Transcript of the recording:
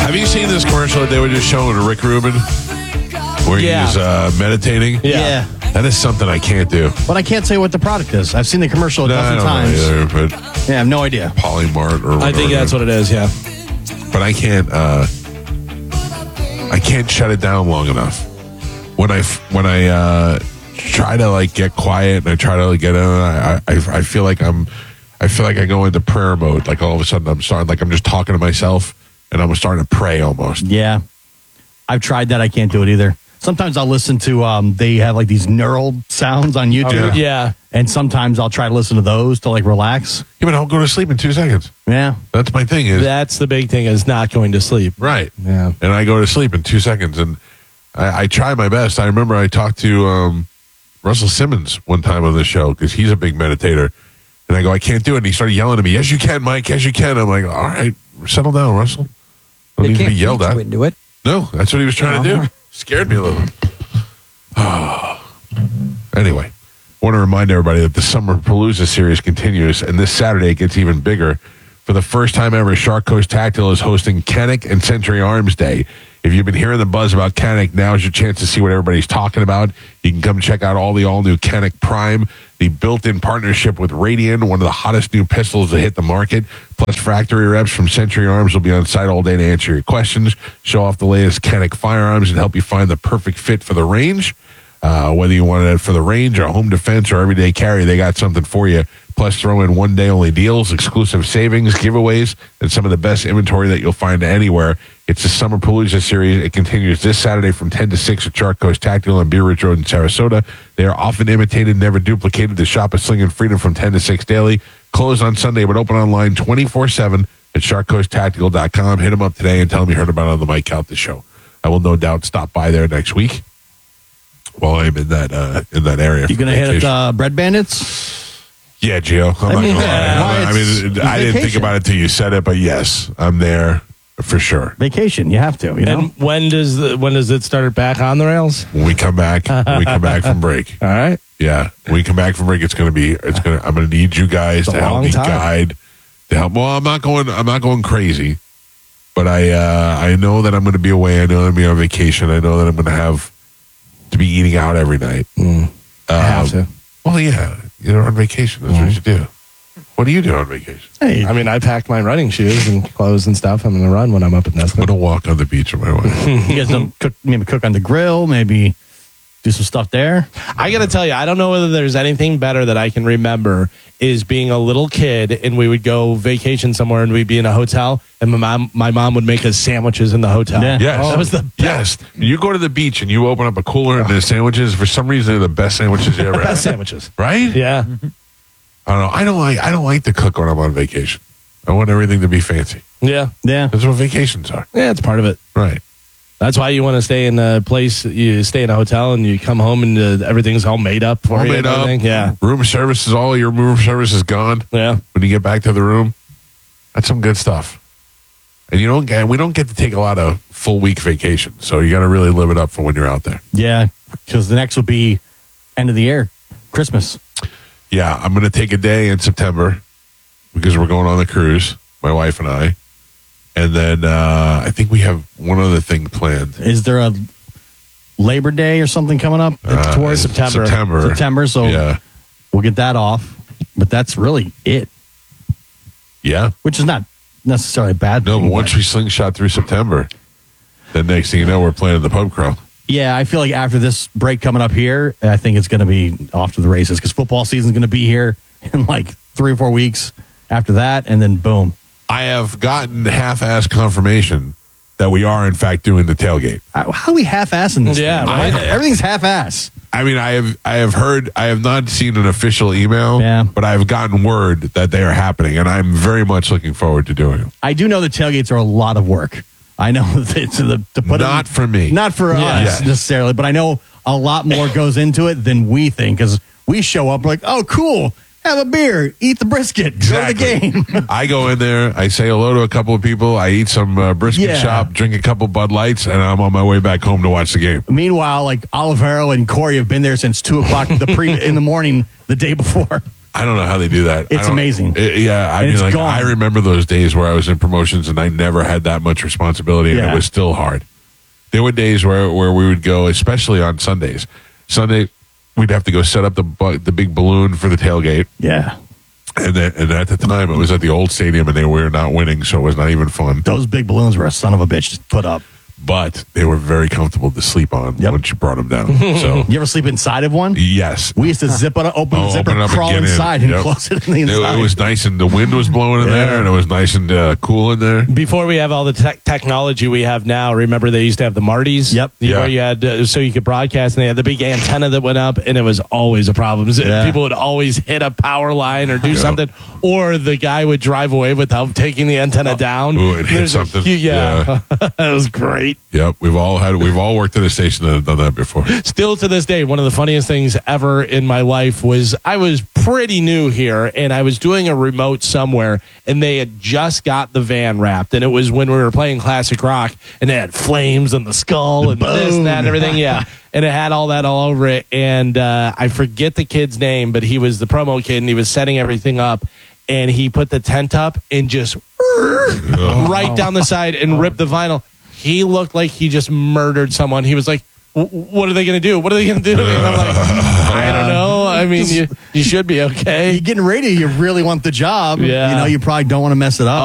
Have you seen this commercial that they were just showing to Rick Rubin? Where he's meditating? Yeah. That is something I can't do. But I can't say what the product is. I've seen the commercial a dozen I don't times. know either, but Yeah, I have no idea. Polymart or whatever. I think that's what it is, yeah. But I can't shut it down long enough. When I try to like get quiet and I try to like, get in, I feel like I go into prayer mode. Like all of a sudden I'm just talking to myself and I'm starting to pray almost. Yeah. I've tried that. I can't do it either. Sometimes I'll listen to, they have like these neural sounds on YouTube. Yeah. And sometimes I'll try to listen to those to like relax. Yeah, but I'll go to sleep in 2 seconds. Yeah. That's my thing is. That's the big thing, is not going to sleep. Right. Yeah. And I go to sleep in 2 seconds. And I try my best. I remember I talked to Russell Simmons one time on the show because he's a big meditator. And I go, I can't do it. And he started yelling at me, yes, you can, Mike. Yes, you can. I'm like, all right, settle down, Russell. Don't need to be yelled at. Do it. No, that's what he was trying to do. Scared me a little. Anyway, I want to remind everybody that the Summer Palooza series continues, and this Saturday it gets even bigger. For the first time ever, Shark Coast Tactile is hosting Canik and Century Arms Day. If you've been hearing the buzz about Canik, now's your chance to see what everybody's talking about. You can come check out all new Canik Prime, the built-in partnership with Radian, one of the hottest new pistols to hit the market. Plus, factory reps from Century Arms will be on site all day to answer your questions, show off the latest Canik firearms, and help you find the perfect fit for the range. Whether you want it for the range or home defense or everyday carry, they got something for you. Plus, throw in one-day-only deals, exclusive savings, giveaways, and some of the best inventory that you'll find anywhere. It's the Summer Palooza series. It continues this Saturday from 10 to 6 at Shark Coast Tactical on Beer Ridge Road in Sarasota. They are often imitated, never duplicated. The shop is slinging freedom from 10 to 6 daily. Closed on Sunday, but open online 24/7 at sharkcoasttactical.com. Hit them up today and tell them you heard about it on the Mike Calta Show. I will no doubt stop by there next week while I'm in that area. You going to hit Bread Bandits? Yeah, Gio. I'm not gonna lie. I didn't think about it till you said it, but yes, I'm there for sure. Vacation. You have to, you know? And when does it start back on the rails? When we come back from break. All right. Yeah. When we come back from break, I'm gonna need you guys to help me guide. Well, I'm not going crazy. But I know that I'm gonna be away. I know I'm gonna be on vacation. I know that I'm gonna have to be eating out every night. I have to. Well, yeah. You're on vacation. That's what you do. What do you do on vacation? Hey, I mean, I packed my running shoes and clothes and stuff. I'm going to run when I'm up in I'm Nesbitt. going to walk on the beach with my wife. you guys don't cook on the grill, maybe do some stuff there. I got to tell you, I don't know whether there's anything better that I can remember is being a little kid and we would go vacation somewhere and we'd be in a hotel and my mom would make us sandwiches in the hotel. Yeah. Yes. That was the Yes. You go to the beach and you open up a cooler and there's sandwiches. For some reason, they're the best sandwiches you ever had. best sandwiches. Right? Yeah. I don't know. I don't like to cook when I'm on vacation. I want everything to be fancy. Yeah. Yeah. That's what vacations are. Yeah, it's part of it. Right. That's why you want to stay in a place, you stay in a hotel and you come home and everything's all made up for All you. made and up. everything. Yeah. Room service is all your room service is gone. Yeah. When you get back to the room, that's some good stuff. And we don't get to take a lot of full week vacation, so you got to really live it up for when you're out there. Yeah, because the next will be end of the year, Christmas. Yeah, I'm going to take a day in September because we're going on the cruise, my wife and I. And then I think we have one other thing planned. Is there a Labor Day or something coming up towards September? September, so yeah. we'll get that off. But that's really it, Yeah. which is not necessarily a bad No, thing. but once we slingshot through September, then next thing you know, we're planning the pub crawl. Yeah, I feel like after this break coming up here, I think it's going to be off to the races because football season's going to be here in like 3 or 4 weeks after that, and then boom. I have gotten half-assed confirmation that we are, in fact, doing the tailgate. How are we half-assing this? Yeah, thing? right. Everything's half-ass. I mean, I have heard, I have not seen an official email, but I have gotten word that they are happening, and I'm very much looking forward to doing them. I do know the tailgates are a lot of work. I know that it's to put Not for me. not for us Yes. necessarily, but I know a lot more goes into it than we think because we show up like, oh, cool, have a beer, eat the brisket, Exactly. go to the game. I go in there, I say hello to a couple of people, I eat some brisket Yeah. shop, drink a couple Bud Lights, and I'm on my way back home to watch the game. Meanwhile, like Olivero and Corey have been there since 2:00 in the morning the day before. I don't know how they do that. It's amazing. I And mean, it's like, gone. I remember those days where I was in promotions and I never had that much responsibility, and Yeah. it was still hard. There were days where we would go, especially on Sundays. Sunday, we'd have to go set up the big balloon for the tailgate. Yeah. And at the time, it was at the old stadium, and we were not winning, so it was not even fun. Those big balloons were a son of a bitch to put up. But they were very comfortable to sleep on Yep. once you brought them down. So, You ever sleep inside of one? yes. We used to zip it up, open the zipper, open it up crawl get in. inside, and Yep. close it in the inside. It was nice, and the wind was blowing in there, and it was nice and cool in there. Before we have all the technology we have now, remember they used to have the Martys? Yep. Yeah. Where you had, so you could broadcast, and they had the big antenna that went up, and it was always a problem. Yeah. People would always hit a power line or do Yeah. something, or the guy would drive away without taking the antenna down. Ooh, it hit There's a something. yeah. That was great. Yep, we've all worked at a station that have done that before. Still to this day, one of the funniest things ever in my life was I was pretty new here and I was doing a remote somewhere and they had just got the van wrapped. And it was when we were playing classic rock and it had flames on the skull and this and that and everything. Yeah. And it had all that all over it. And I forget the kid's name, but he was the promo kid and he was setting everything up. And he put the tent up and just right down the side and ripped the vinyl. He looked like he just murdered someone. He was like, what are they going to do? What are they going to do? And I'm like, I don't know. I mean, you should be okay. You're getting radio. You really want the job. Yeah. You know, you probably don't want to mess it up.